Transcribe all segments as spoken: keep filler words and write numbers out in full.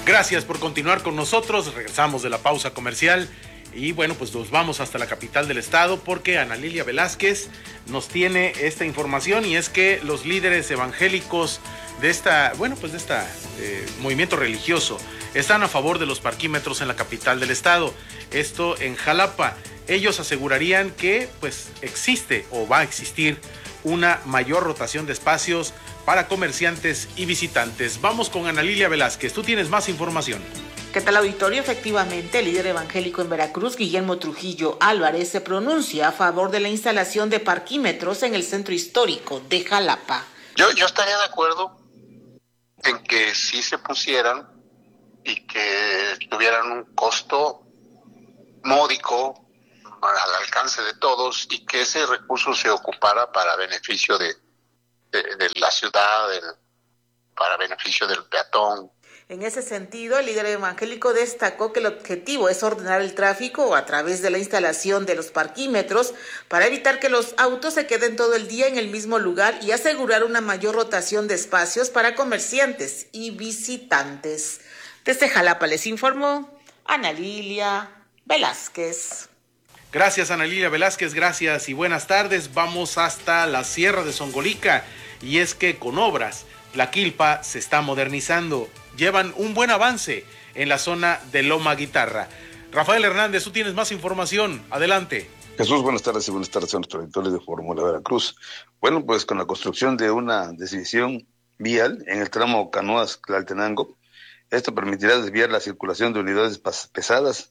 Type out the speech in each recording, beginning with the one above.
Gracias por continuar con nosotros. Regresamos de la pausa comercial y bueno, pues nos vamos hasta la capital del estado porque Ana Lilia Velázquez nos tiene esta información, y es que los líderes evangélicos de esta, bueno, pues de esta eh, movimiento religioso están a favor de los parquímetros en la capital del estado. Esto en Jalapa. Ellos asegurarían que pues existe o va a existir una mayor rotación de espacios para comerciantes y visitantes. Vamos con Ana Lilia Velázquez, tú tienes más información. ¿Qué tal, auditorio? Efectivamente, el líder evangélico en Veracruz, Guillermo Trujillo Álvarez, se pronuncia a favor de la instalación de parquímetros en el centro histórico de Jalapa. Yo, yo estaría de acuerdo en que sí se pusieran y que tuvieran un costo módico al alcance de todos y que ese recurso se ocupara para beneficio de, de, de la ciudad, del, para beneficio del peatón. En ese sentido, el líder evangélico destacó que el objetivo es ordenar el tráfico a través de la instalación de los parquímetros para evitar que los autos se queden todo el día en el mismo lugar y asegurar una mayor rotación de espacios para comerciantes y visitantes. Desde Jalapa les informó Ana Lilia Velázquez. Gracias, Ana Lilia Velázquez, gracias y buenas tardes. Vamos hasta la Sierra de Songolica, y es que con obras Tlaquilpa se está modernizando. Llevan un buen avance en la zona de Loma Guitarra. Rafael Hernández, tú tienes más información. Adelante. Jesús, buenas tardes y buenas tardes a nuestros auditores de Fórmula Veracruz. Bueno, pues con la construcción de una desviación vial en el tramo Canoas-Tlaltenango, esto permitirá desviar la circulación de unidades pesadas,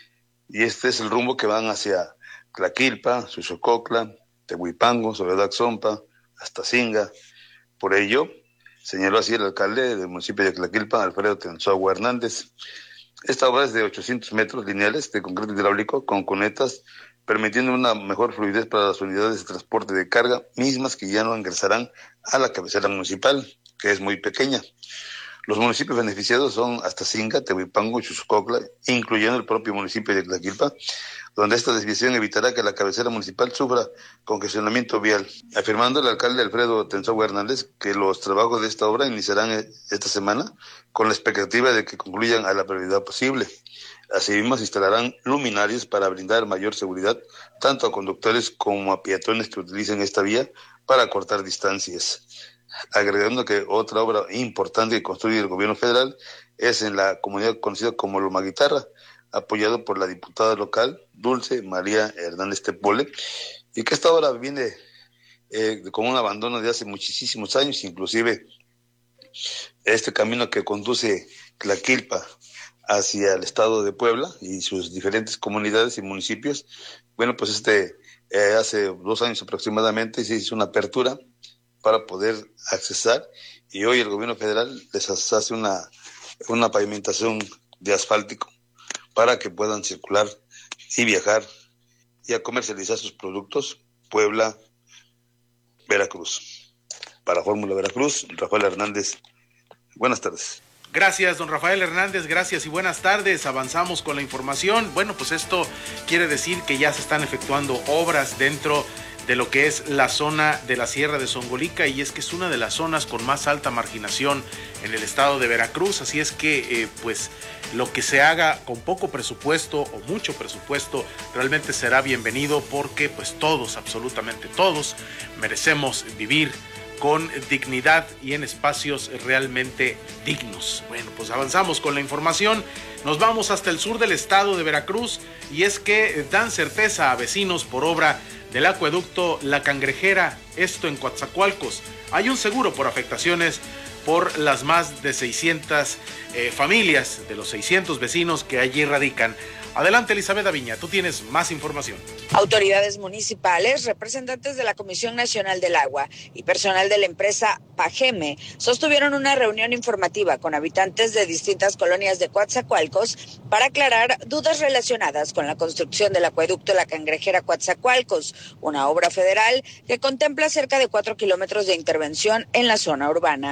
y este es el rumbo que van hacia Tlaquilpa, Xochococla, Tehuipango, Soledad Zompa, hasta Singa. Por ello, señaló así el alcalde del municipio de Tlaquilpa, Alfredo Tenzagua Hernández. Esta obra es de ochocientos metros lineales de concreto hidráulico con cunetas, permitiendo una mejor fluidez para las unidades de transporte de carga, mismas que ya no ingresarán a la cabecera municipal, que es muy pequeña. Los municipios beneficiados son Astacinga, Tehuipango y Xochococla, incluyendo el propio municipio de Tlaquilpa, donde esta desviación evitará que la cabecera municipal sufra congestionamiento vial, afirmando el alcalde Alfredo Tenzagua Hernández que los trabajos de esta obra iniciarán esta semana con la expectativa de que concluyan a la brevedad posible. Asimismo, se instalarán luminarias para brindar mayor seguridad tanto a conductores como a peatones que utilicen esta vía para cortar distancias. Agregando que otra obra importante que construye el gobierno federal es en la comunidad conocida como Loma Guitarra, apoyado por la diputada local Dulce María Hernández Tepole, y que esta obra viene eh, con un abandono de hace muchísimos años, inclusive este camino que conduce Tlaquilpa hacia el estado de Puebla y sus diferentes comunidades y municipios. Bueno, pues este eh, hace dos años aproximadamente se hizo una apertura para poder accesar, y hoy el gobierno federal les hace una, una pavimentación de asfáltico para que puedan circular y viajar y a comercializar sus productos. Puebla, Veracruz. Para Fórmula Veracruz, Rafael Hernández. Buenas tardes. Gracias, don Rafael Hernández, gracias y buenas tardes. Avanzamos con la información. Bueno, pues esto quiere decir que ya se están efectuando obras dentro de lo que es la zona de la Sierra de Songolica, y es que es una de las zonas con más alta marginación en el estado de Veracruz, así es que eh, pues lo que se haga con poco presupuesto o mucho presupuesto realmente será bienvenido, porque pues todos, absolutamente todos, merecemos vivir con dignidad y en espacios realmente dignos. Bueno, pues avanzamos con la información, nos vamos hasta el sur del estado de Veracruz, y es que dan certeza a vecinos por obra del acueducto La Cangrejera, esto en Coatzacoalcos. Hay un seguro por afectaciones por las más de seiscientas eh, familias de los seiscientos vecinos que allí radican. Adelante, Elizabeth Aviña, tú tienes más información. Autoridades municipales, representantes de la Comisión Nacional del Agua y personal de la empresa Pageme sostuvieron una reunión informativa con habitantes de distintas colonias de Coatzacoalcos para aclarar dudas relacionadas con la construcción del acueducto La Cangrejera Coatzacoalcos, una obra federal que contempla cerca de cuatro kilómetros de intervención en la zona urbana.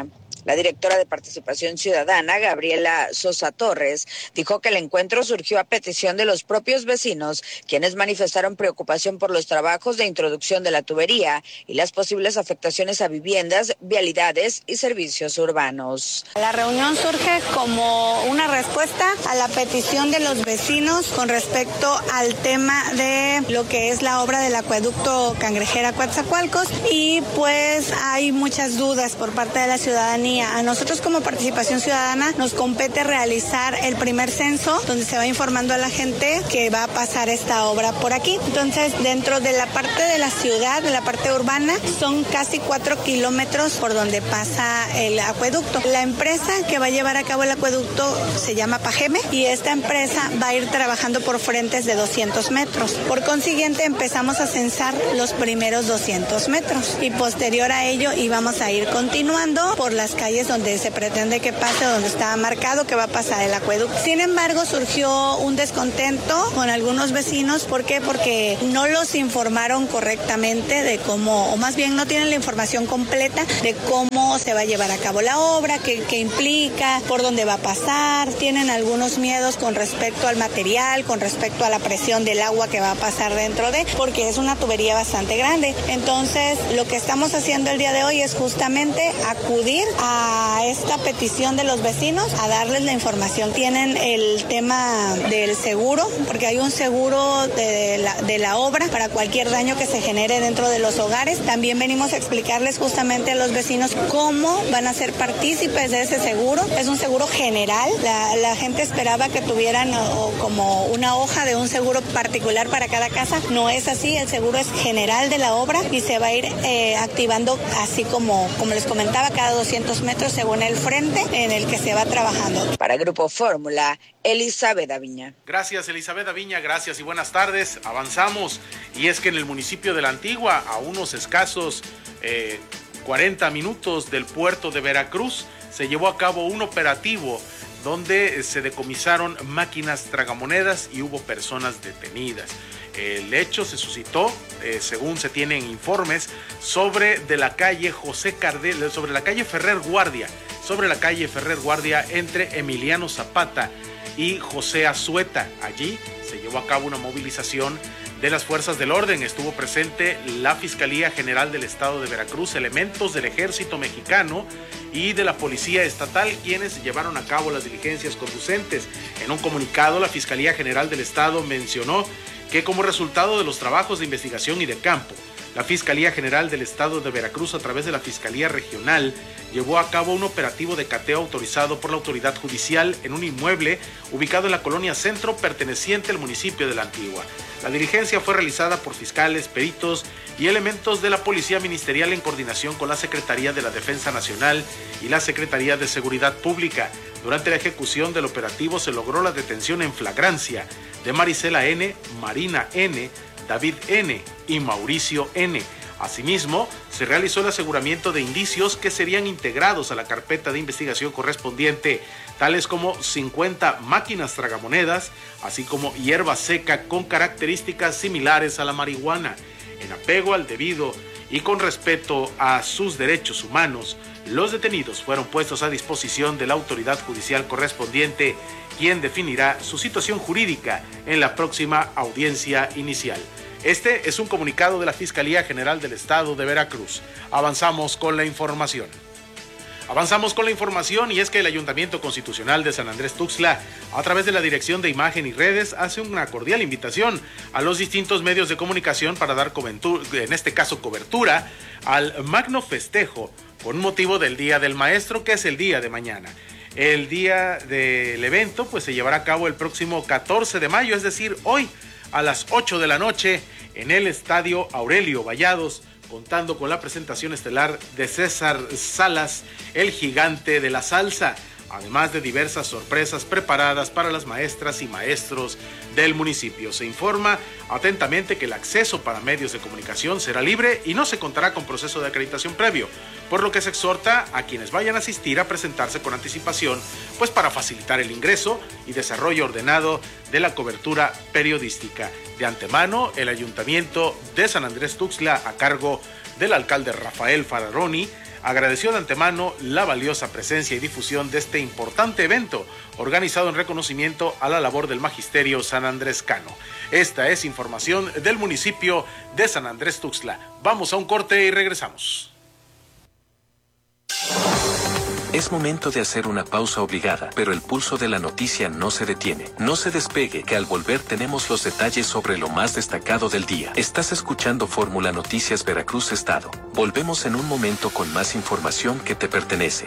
La directora de Participación Ciudadana, Gabriela Sosa Torres, dijo que el encuentro surgió a petición de los propios vecinos, quienes manifestaron preocupación por los trabajos de introducción de la tubería y las posibles afectaciones a viviendas, vialidades y servicios urbanos. La reunión surge como una respuesta a la petición de los vecinos con respecto al tema de lo que es la obra del acueducto Cangrejera-Coatzacoalcos, y pues hay muchas dudas por parte de la ciudadanía. A nosotros como Participación Ciudadana nos compete realizar el primer censo donde se va informando a la gente que va a pasar esta obra por aquí. Entonces, dentro de la parte de la ciudad, de la parte urbana, son casi cuatro kilómetros por donde pasa el acueducto. La empresa que va a llevar a cabo el acueducto se llama Pageme y esta empresa va a ir trabajando por frentes de doscientos metros. Por consiguiente, empezamos a censar los primeros doscientos metros y posterior a ello íbamos a ir continuando por las calles donde se pretende que pase, donde está marcado que va a pasar el acueducto. Sin embargo, surgió un descontento con algunos vecinos. ¿Por qué? Porque no los informaron correctamente de cómo, o más bien no tienen la información completa de cómo se va a llevar a cabo la obra, qué, qué implica, por dónde va a pasar. Tienen algunos miedos con respecto al material, con respecto a la presión del agua que va a pasar dentro de, porque es una tubería bastante grande. Entonces, lo que estamos haciendo el día de hoy es justamente acudir a esta petición de los vecinos, a darles la información. Tienen el tema del seguro, porque hay un seguro de la, de la obra para cualquier daño que se genere dentro de los hogares. También venimos a explicarles justamente a los vecinos cómo van a ser partícipes de ese seguro. Es un seguro general. La, la gente esperaba que tuvieran o, como una hoja de un seguro particular para cada casa. No es así, el seguro es general de la obra y se va a ir eh, activando así como, como les comentaba, cada doscientos metros según el frente en el que se va trabajando. Para Grupo Fórmula, Elizabeth Aviña. Gracias, Elizabeth Aviña, gracias y buenas tardes. Avanzamos, y es que en el municipio de La Antigua, a unos escasos eh, cuarenta minutos del puerto de Veracruz, se llevó a cabo un operativo donde se decomisaron máquinas tragamonedas y hubo personas detenidas. El hecho se suscitó, eh, según se tienen informes, sobre de la calle José Cardel, sobre la calle Ferrer Guardia, sobre la calle Ferrer Guardia entre Emiliano Zapata y José Azueta. Allí se llevó a cabo una movilización de las fuerzas del orden. Estuvo presente la Fiscalía General del Estado de Veracruz, elementos del Ejército Mexicano y de la Policía Estatal, quienes llevaron a cabo las diligencias conducentes. En un comunicado, la Fiscalía General del Estado mencionó que como resultado de los trabajos de investigación y de campo, la Fiscalía General del Estado de Veracruz, a través de la Fiscalía Regional, llevó a cabo un operativo de cateo autorizado por la autoridad judicial en un inmueble ubicado en la colonia Centro, perteneciente al municipio de La Antigua. La diligencia fue realizada por fiscales, peritos y elementos de la Policía Ministerial en coordinación con la Secretaría de la Defensa Nacional y la Secretaría de Seguridad Pública. Durante la ejecución del operativo se logró la detención en flagrancia de Marisela N., Marina N., David N. y Mauricio N. Asimismo, se realizó el aseguramiento de indicios que serían integrados a la carpeta de investigación correspondiente, tales como cincuenta máquinas tragamonedas, así como hierba seca con características similares a la marihuana. En apego al debido y con respeto a sus derechos humanos, los detenidos fueron puestos a disposición de la autoridad judicial correspondiente, quien definirá su situación jurídica en la próxima audiencia inicial. Este es un comunicado de la Fiscalía General del Estado de Veracruz. Avanzamos con la información. Avanzamos con la información y es que el Ayuntamiento Constitucional de San Andrés Tuxtla, a través de la Dirección de Imagen y Redes, hace una cordial invitación a los distintos medios de comunicación para dar cobertura, en este caso cobertura, al magno festejo con motivo del Día del Maestro, que es el día de mañana. El día del evento pues se llevará a cabo el próximo catorce de mayo, es decir, hoy a las ocho de la noche en el Estadio Aurelio Vallados, contando con la presentación estelar de César Salas, el gigante de la salsa, además de diversas sorpresas preparadas para las maestras y maestros del municipio. Se informa atentamente que el acceso para medios de comunicación será libre y no se contará con proceso de acreditación previo, por lo que se exhorta a quienes vayan a asistir a presentarse con anticipación, pues para facilitar el ingreso y desarrollo ordenado de la cobertura periodística. De antemano, el Ayuntamiento de San Andrés Tuxtla, a cargo del alcalde Rafael Fararoni, agradeció de antemano la valiosa presencia y difusión de este importante evento, organizado en reconocimiento a la labor del magisterio sanandrescano. Esta es información del municipio de San Andrés Tuxtla. Vamos a un corte y regresamos. Es momento de hacer una pausa obligada, pero el pulso de la noticia no se detiene. No se despegue, que al volver tenemos los detalles sobre lo más destacado del día. Estás escuchando Fórmula Noticias Veracruz Estado. Volvemos en un momento con más información que te pertenece.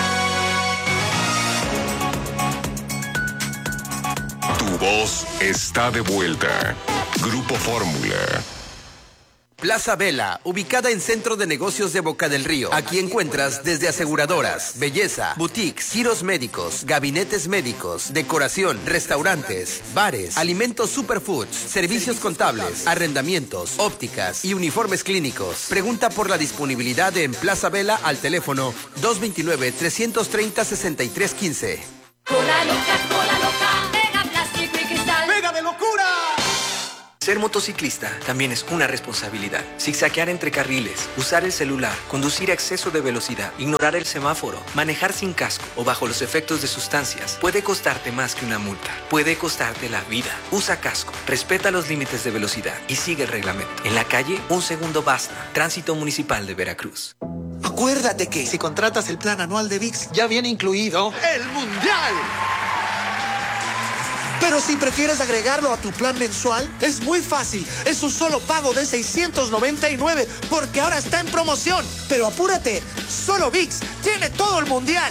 Tu voz está de vuelta. Grupo Fórmula. Plaza Vela, ubicada en Centro de Negocios de Boca del Río. Aquí encuentras desde aseguradoras, belleza, boutiques, giros médicos, gabinetes médicos, decoración, restaurantes, bares, alimentos superfoods, servicios contables, arrendamientos, ópticas y uniformes clínicos. Pregunta por la disponibilidad en Plaza Vela al teléfono dos dos nueve, tres tres cero, seis tres uno cinco. Cola loca, cola loca, pega plástico y cristal. ¡Pega de locura! Ser motociclista también es una responsabilidad. Zigzaguear entre carriles, usar el celular, conducir a exceso de velocidad, ignorar el semáforo, manejar sin casco o bajo los efectos de sustancias puede costarte más que una multa. Puede costarte la vida. Usa casco, respeta los límites de velocidad y sigue el reglamento. En la calle, un segundo basta. Tránsito Municipal de Veracruz. Acuérdate que si contratas el plan anual de V I X, ya viene incluido el Mundial. Pero si prefieres agregarlo a tu plan mensual, es muy fácil. Es un solo pago de seiscientos noventa y nueve porque ahora está en promoción. Pero apúrate, solo V I X tiene todo el Mundial.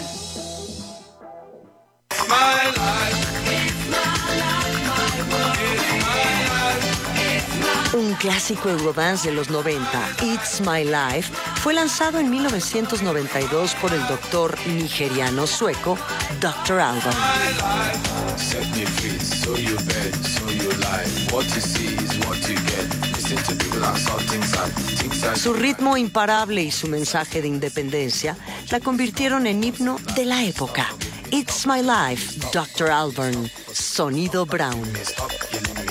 Un clásico Eurodance de los noventa, It's My Life, fue lanzado en mil novecientos noventa y dos por el doctor nigeriano sueco doctor Alban. Su ritmo imparable y su mensaje de independencia la convirtieron en himno de la época. It's My Life, doctor Alban, Sonido Brown.